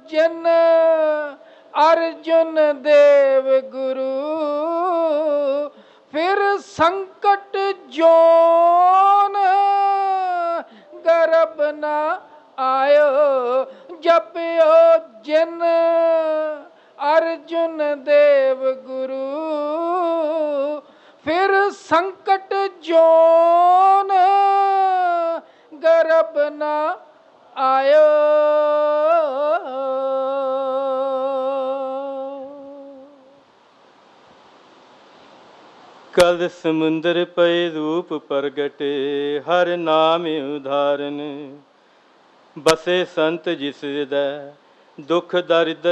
ਜਿਨ ਅਰਜੁਨ ਦੇਵ ਗੁਰੂ, ਫਿਰ ਸੰਕਟ ਜੋਨ ਗਰਭ ਨਾ ਆਇਓ। ਜਪਿਓ ਜਿਨ ਅਰਜੁਨ ਦੇਵ ਗੁਰੂ, ਫਿਰ ਸੰਕਟ ਜੋਨ ਗਰਭ ਨਾ ਆਇਓ। ਕਲ ਸਮੁੰਦਰ ਪਏ ਰੂਪ ਪ੍ਰਗਟੇ, ਹਰ ਨਾਮ ਉਧਾਰਨ। ਬਸੇ ਸੰਤ ਜਿਸ ਹਿਰਦੈ ਦੁਖ ਦਰਿਦਰ